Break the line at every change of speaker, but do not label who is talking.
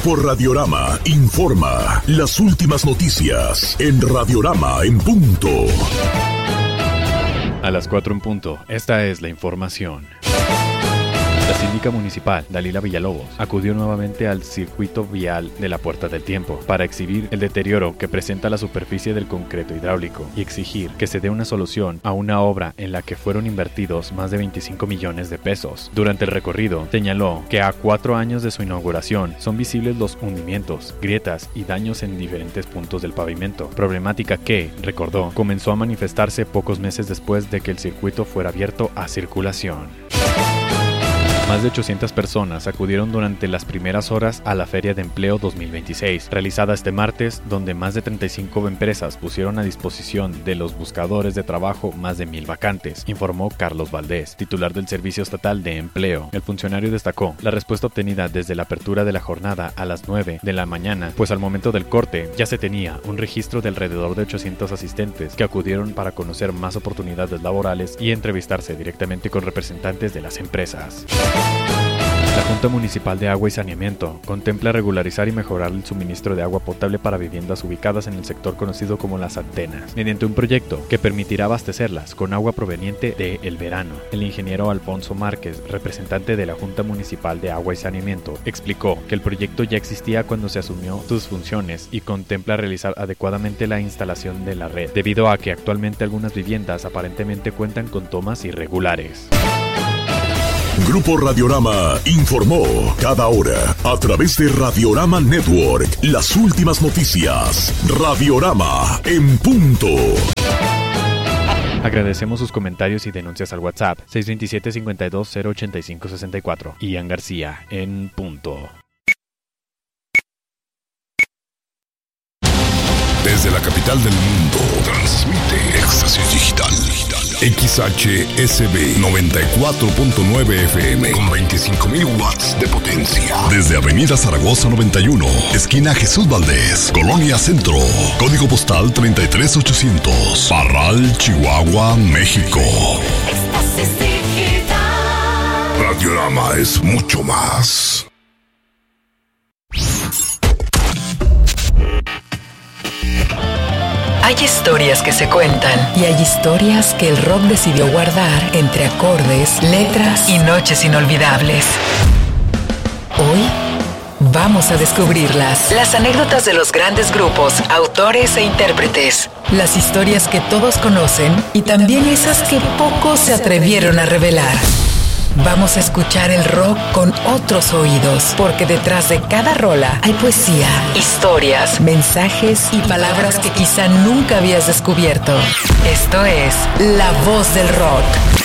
Grupo Radiorama informa las últimas noticias en Radiorama en punto.
A las 4 en punto, esta es la información. La síndica municipal, Dalila Villalobos, acudió nuevamente al circuito vial de la Puerta del Tiempo para exhibir el deterioro que presenta la superficie del concreto hidráulico y exigir que se dé una solución a una obra en la que fueron invertidos más de 25 millones de pesos. Durante el recorrido, señaló que a 4 años de su inauguración son visibles los hundimientos, grietas y daños en diferentes puntos del pavimento, problemática que, recordó, comenzó a manifestarse pocos meses después de que el circuito fuera abierto a circulación. Más de 800 personas acudieron durante las primeras horas a la Feria de Empleo 2026, realizada este martes, donde más de 35 empresas pusieron a disposición de los buscadores de trabajo más de 1,000 vacantes, informó Carlos Valdés, titular del Servicio Estatal de Empleo. El funcionario destacó la respuesta obtenida desde la apertura de la jornada a las 9 de la mañana, pues al momento del corte ya se tenía un registro de alrededor de 800 asistentes que acudieron para conocer más oportunidades laborales y entrevistarse directamente con representantes de las empresas. La Junta Municipal de Agua y Saneamiento contempla regularizar y mejorar el suministro de agua potable para viviendas ubicadas en el sector conocido como Las Antenas, mediante un proyecto que permitirá abastecerlas con agua proveniente de El Verano. El ingeniero Alfonso Márquez, representante de la Junta Municipal de Agua y Saneamiento, explicó que el proyecto ya existía cuando se asumió sus funciones y contempla realizar adecuadamente la instalación de la red, debido a que actualmente algunas viviendas aparentemente cuentan con tomas irregulares.
Grupo Radiorama informó cada hora a través de Radiorama Network las últimas noticias. Radiorama en punto.
Agradecemos sus comentarios y denuncias al WhatsApp 627-52-085-64. Ian García en punto.
Desde la capital del mundo, transmite Éxtasis Digital. XHSB 94.9 FM con 25,000 watts de potencia. Desde Avenida Zaragoza 91, esquina Jesús Valdés, Colonia Centro. Código postal 33800. Parral, Chihuahua, México. Éxtasis Digital. Radiorama es mucho más.
Hay historias que se cuentan y hay historias que el rock decidió guardar entre acordes, letras y noches inolvidables. Hoy vamos a descubrirlas. Las anécdotas de los grandes grupos, autores e intérpretes. Las historias que todos conocen y también esas que pocos se atrevieron a revelar. Vamos a escuchar el rock con otros oídos, porque detrás de cada rola hay poesía, historias, mensajes y palabras que quizá nunca habías descubierto. Esto es La Voz del Rock.